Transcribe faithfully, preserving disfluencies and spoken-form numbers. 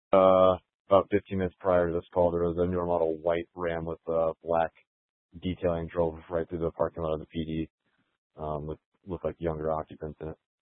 Uh, about fifteen minutes prior to this call, there was a newer model white Ram with uh, black detailing drove right through the parking lot of the P D um, with looked like younger occupants in it.